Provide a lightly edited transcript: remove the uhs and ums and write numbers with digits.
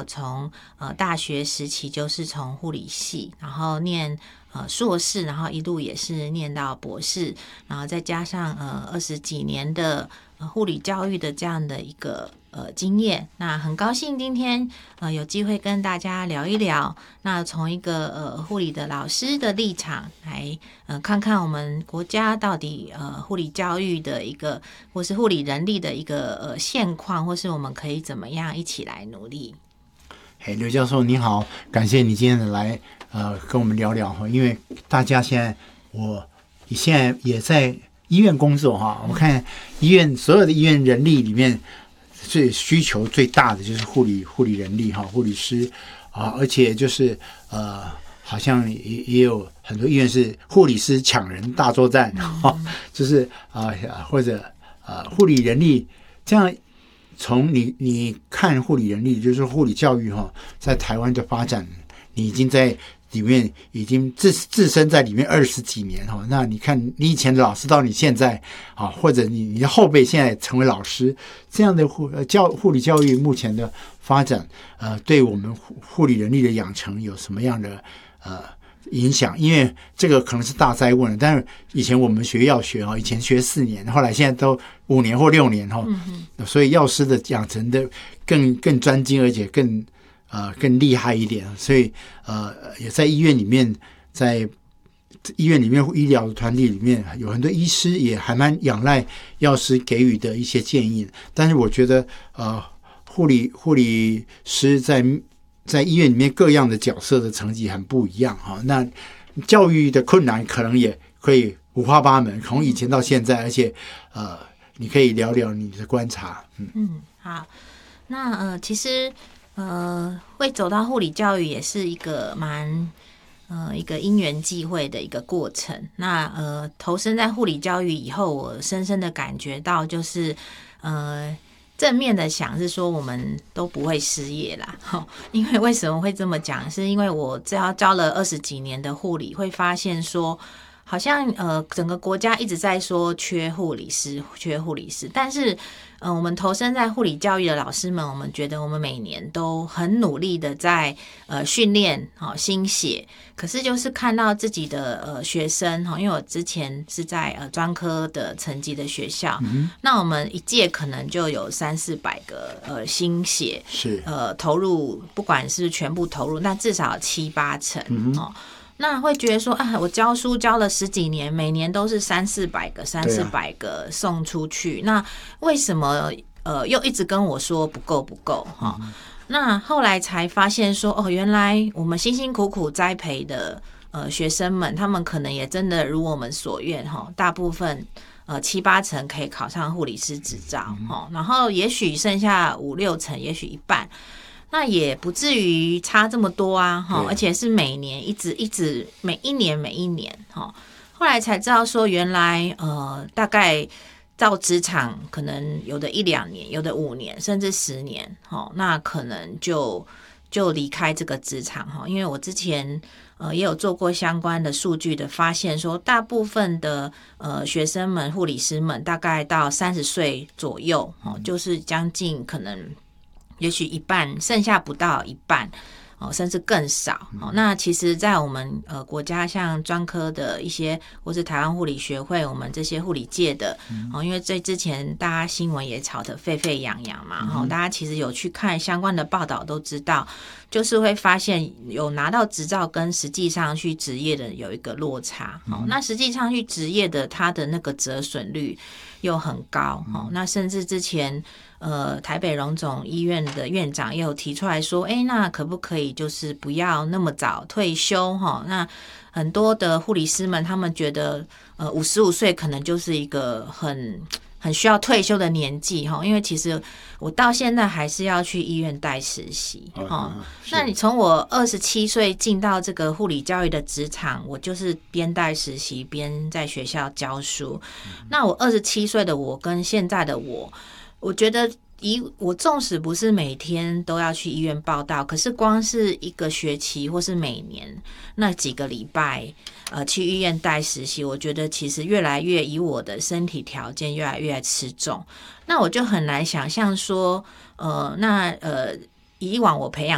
从大学时期就是从护理系，然后念硕士，然后一路也是念到博士，然后再加上20几年的护理教育的这样的一个经验。那很高兴今天有机会跟大家聊一聊，那从一个护理的老师的立场来看看我们国家到底护理教育的一个或是护理人力的一个现况，或是我们可以怎么样一起来努力。 刘教授你好，感谢你今天的来跟我们聊聊，因为大家我现在也在医院工作哈，我看所有的医院人力里面最需求最大的就是护理人力哈，护理师而且就是好像也有很多医院是护理师抢人大作战就是或者护理人力这样。从你看护理人力，就是护理教育在台湾的发展，你已经在里面已经自身在里面20几年那你看你以前的老师到你现在或者你的后辈现在成为老师，这样的护理教育目前的发展对我们护理人力的养成有什么样的影响？因为这个可能是大哉问了，但是以前我们学药学以前学4年，后来现在都5年或6年所以药师的养成的更专精，而且更厉害一点。所以也在医院里面，在医院里面医疗的团体里面有很多医师也还蛮仰赖药师给予的一些建议。但是我觉得护理师在医院里面各样的角色的成绩很不一样那教育的困难可能也可以五花八门，从以前到现在，而且你可以聊聊你的观察。 好，那其实会走到护理教育也是一个一个因缘际会的一个过程。那投身在护理教育以后，我深深的感觉到就是正面的想是说我们都不会失业啦因为为什么会这么讲，是因为我只要教了20几年的护理，会发现说好像整个国家一直在说缺护理师，但是我们投身在护理教育的老师们，我们觉得我们每年都很努力的在训练心血，可是就是看到自己的学生因为我之前是在专科的层级的学校，那我们一届可能就有300-400个心血是投入，不管是全部投入，那至少7-8成那会觉得说我教书教了10几年，每年都是300-400个送出去，那为什么又一直跟我说不够那后来才发现说原来我们辛辛苦苦栽培的学生们，他们可能也真的如我们所愿大部分7-8成可以考上护理师执照然后也许剩下5-6成，也许一半，那也不至于差这么多而且是每年一直每一年后来才知道说原来大概到职场可能有的1-2年，有的5年甚至10年那可能就离开这个职场因为我之前也有做过相关的数据的发现说，大部分的学生们护理师们大概到30岁左右就是将近可能也许一半，剩下不到一半甚至更少那其实在我们国家像专科的一些或是台湾护理学会，我们这些护理界的因为之前大家新闻也吵得沸沸扬扬嘛大家其实有去看相关的报道都知道，就是会发现有拿到执照跟实际上去执业的有一个落差那实际上去执业的他的那个折损率又很高那甚至之前台北荣总医院的院长也有提出来说那可不可以就是不要那么早退休那很多的护理师们他们觉得55岁可能就是一个很需要退休的年纪因为其实我到现在还是要去医院带实习那你从我27岁进到这个护理教育的职场，我就是边带实习边在学校教书那我27岁的我跟现在的我觉得我纵使不是每天都要去医院报到，可是光是一个学期或是每年那几个礼拜去医院带实习，我觉得其实越来越以我的身体条件越来越吃重，那我就很难想象说以往我培养